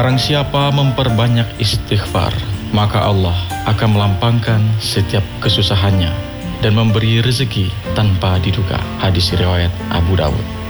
Barang siapa memperbanyak istighfar, maka Allah akan melampangkan setiap kesusahannya dan memberi rezeki tanpa diduga. Hadis riwayat Abu Dawud.